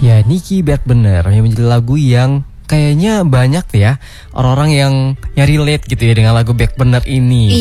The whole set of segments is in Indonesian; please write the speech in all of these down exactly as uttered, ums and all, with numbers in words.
Ya, Nicki Back Bener yang menjadi lagu yang kayaknya banyak ya orang-orang yang yang relate gitu ya dengan lagu Back Bener ini.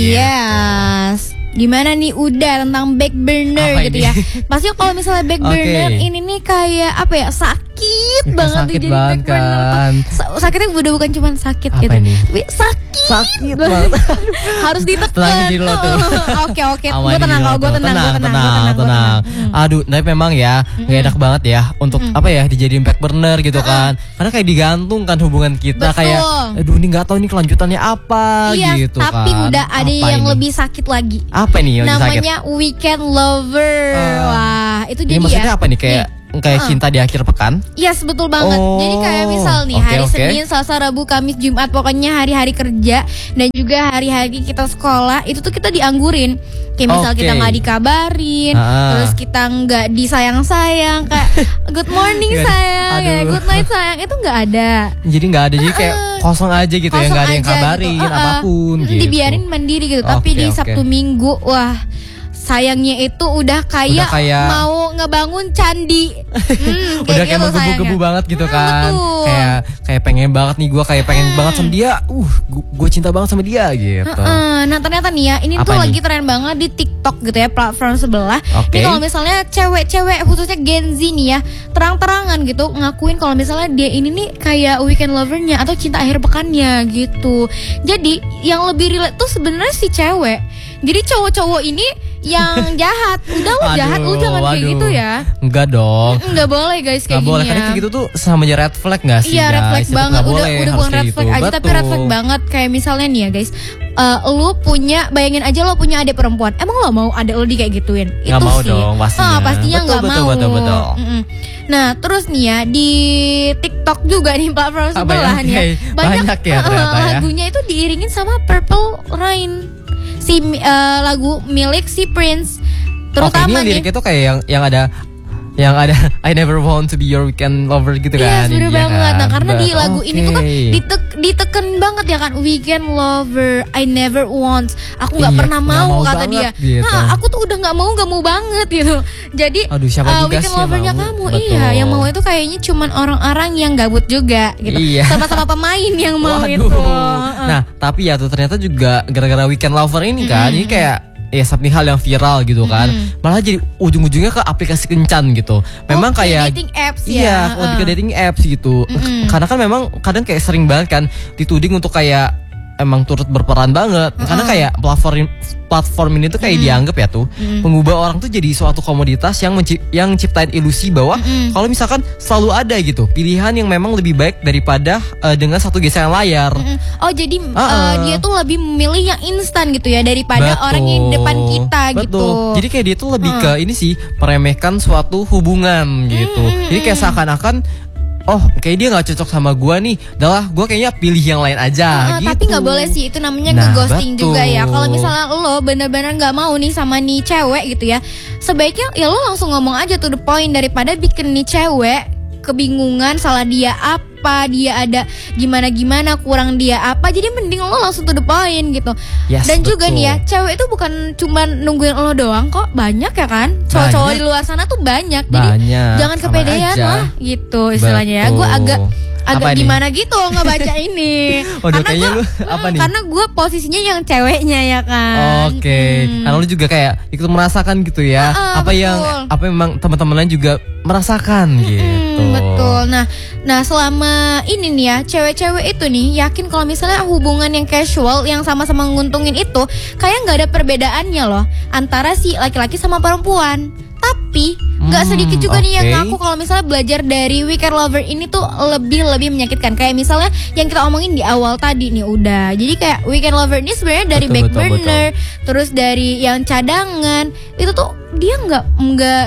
Yes. Gitu. Gimana nih udah tentang back burner apa gitu ini? ya. Pasti kalau misalnya back Okay. burner ini nih kayak apa ya, sakit banget sakit tuh jadi banget back burner kan. tuh. Sakitnya udah bukan cuma sakit Apa gitu ini? tapi sakit, Sakit banget. harus ditekan. Tenangin diri lo tuh. Oke oke, Aman gue tenang diri kalau lo gue tuh. tenang, gue tenang, tenang, tenang, gue tenang, gue tenang. tenang. Aduh, tapi memang ya gak enak banget ya untuk apa ya dijadiin back burner gitu kan. Karena kayak digantung kan hubungan kita. Betul. Kayak aduh ini gak tahu ini kelanjutannya apa Iya, gitu kan. tapi udah ada Apa yang ini? lebih sakit lagi. Apa nih yang lebih sakit? Namanya Weekend Lover. Uh, Wah, itu Ini jadi maksudnya ya. apa nih kayak kayak Uh. cinta di akhir pekan? Yes, betul banget. Oh, Jadi kayak misal nih oke, hari oke. Senin, Selasa, Rabu, Kamis, Jumat, pokoknya hari-hari kerja dan juga hari-hari kita sekolah itu tuh kita dianggurin. Kayak misal Oke. kita nggak dikabarin, Ah. terus kita nggak disayang-sayang kayak good morning Nggak- sayang, ya, aduh. good night sayang, itu nggak ada. Jadi nggak ada jadi kayak Uh, kosong aja gitu ya, Kosong nggak ada yang aja kabarin gitu. Uh-uh. apapun gitu. Dibiarin mandiri gitu. Tapi Oke, di oke. Sabtu Minggu, wah sayangnya itu udah kayak, Udah kayak- mau ngebangun candi. Hmm, Udah kayak gitu menggebu-gebu sayangnya. banget gitu Hmm, kan. betul. Kayak kayak pengen banget nih gue kayak pengen banget sama dia. Uh, gue cinta banget sama dia gitu. Heeh, nah ternyata nih ya, ini Apa tuh nih? lagi tren banget di TikTok gitu ya, platform sebelah. Oke. Ini kalau misalnya cewek-cewek khususnya Gen Z nih ya, terang-terangan gitu ngakuin kalau misalnya dia ini nih kayak weekend lovernya atau cinta akhir pekannya gitu. Jadi yang lebih relate tuh sebenarnya si cewek. Jadi cowok-cowok ini yang jahat. Udah lu jahat, lu Aduh, jangan kayak waduh. gitu ya. Enggak dong. Nggak boleh guys kayak Nggak boleh gini karena ya. kayak gitu tuh sama aja red flag gak sih Iya, red guys? flag Itu banget. nggak Udah boleh, udah harus bukan kayak red flag gitu. aja tapi red flag Betul. banget. Kayak misalnya nih ya guys, eh, lu punya, bayangin aja lo punya adik perempuan. Emang lo mau adik lo di kayak gituin? Nggak Itu mau sih. dong, pastinya. Ah, pastinya Betul, nggak betul, mau. betul, betul. Mm-mm. Nah terus nih ya di TikTok juga nih platform Apa ya? sebelah nih ya, Oke, banyak ya eh, ternyata ya. lagunya itu diiringin sama Purple Rain, si eh, lagu milik si Prince. Oke, ini Terutama yang nih. liriknya tuh kayak yang yang ada yang ada I never want to be your weekend lover gitu Iya, kan. bener Iya banget. kan? Nah, karena di Bener. lagu ini tuh kan Oke. ditek, diteken banget ya kan, weekend lover, I never want. Aku nggak Iya, pernah nggak mau, mau kata dia. banget gitu. Nah, aku tuh udah nggak mau, nggak mau banget gitu. Jadi, Aduh, siapa uh, juga weekend sih yang lovernya mau? kamu, Betul. iya, yang mau itu kayaknya cuman orang-orang yang gabut juga gitu. Iya. Sama-sama pemain yang mau Waduh. itu. Uh. Nah, tapi ya tuh ternyata juga gara-gara weekend lover ini kan, ini kayak ya satu hal yang viral gitu kan. Malah jadi ujung-ujungnya ke aplikasi kencan gitu. Memang Oh, kayak dating apps ya. iya, kalau Uh. ke dating apps gitu. Karena kan memang kadang kayak sering banget kan dituding untuk kayak emang turut berperan banget. Karena kayak platform platform ini tuh kayak dianggap ya tuh mengubah orang tuh jadi suatu komoditas yang menci- yang ciptain ilusi bahwa kalau misalkan selalu ada gitu pilihan yang memang lebih baik daripada eh, dengan satu geseran layar. Mm. Oh jadi Uh-uh. uh, dia tuh lebih memilih yang instan gitu ya daripada Betul. orang yang di depan kita Betul. gitu. Jadi kayak dia tuh lebih ke ini sih meremehkan suatu hubungan gitu. Jadi kayak seakan-akan oh kayak dia nggak cocok sama gua nih, udahlah gua kayaknya pilih yang lain aja. Uh, gitu. Tapi nggak boleh sih, itu namanya Nah, nge-ghosting betul. juga ya. Kalau misalnya lo bener-bener nggak mau nih sama nih cewek gitu ya, sebaiknya ya lo langsung ngomong aja to the point daripada bikin nih cewek kebingungan salah dia apa, dia ada gimana-gimana, kurang dia apa. Jadi mending lo langsung to the point gitu. Yes, Dan juga betul. nih ya, cewek itu bukan cuma nungguin lo doang kok, banyak ya kan. Cowok-cowok Banyak. di luar sana tuh banyak. Jadi Banyak, jangan sama kepedean aja. lah gitu istilahnya ya. Gue Betul. agak agak Apa nih? gimana gitu ngebaca ini. Waduh, kayaknya gua- lu apa nih? Karena gue posisinya yang ceweknya ya kan. Oke, Hmm. karena lu juga kayak ikut merasakan gitu ya, Ah, ah, apa betul. yang apa memang teman-teman lain juga merasakan gitu. Hmm, betul. Nah, nah selama ini nih ya, cewek-cewek itu nih yakin kalau misalnya hubungan yang casual yang sama-sama nguntungin itu kayak nggak ada perbedaannya loh antara si laki-laki sama perempuan. Tapi nggak Hmm, sedikit juga nih yang oke. ngaku kalau misalnya belajar dari weekend lover ini tuh lebih lebih menyakitkan. Kayak misalnya yang kita omongin di awal tadi nih udah. Jadi kayak weekend lover ini sebenarnya dari Betul, back betul, burner, terus dari yang cadangan itu tuh dia nggak nggak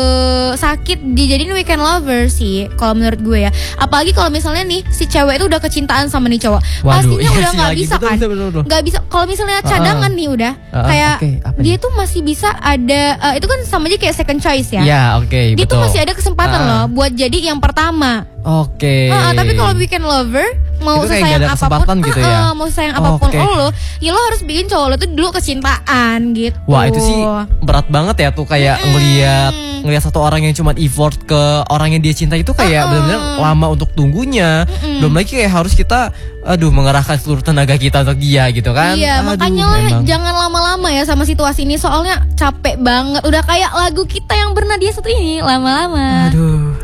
sesakit dijadiin weekend lover sih kalau menurut gue ya. Apalagi kalau misalnya nih si cewek itu udah kecintaan sama nih cowok, Waduh, pastinya iya udah sih nggak lagi. bisa Betul, kan, betul, betul, betul. nggak bisa. Kalau misalnya cadangan nih udah Uh-uh, kayak oke, apa dia nih? tuh masih bisa ada eh, itu kan sama aja kayak second choice ya. Ya, oke, Dia betul. tuh masih ada kesempatan Ah, loh buat jadi yang pertama. Oke. Ah, tapi kalau weekend lover mau Itu kayak sesayang nggak ada apapun, kesempatan gitu ya? ah, ah, mau sesayang apapun Oke. lo, ya lo harus bikin cowok lo tuh dulu kecintaan gitu. Wah, itu sih berat banget ya tuh kayak ngelihat ngelihat satu orang yang cuma effort ke orang yang dia cinta itu kayak Uh-uh. benar-benar lama untuk tunggunya. Mm-mm. Belum lagi kayak harus kita aduh mengerahkan seluruh tenaga kita untuk dia gitu kan. Iya, Aduh, makanya lah memang. jangan lama-lama ya sama situasi ini, soalnya capek banget. Udah kayak lagu kita yang bernadia satu ini, lama-lama. Aduh.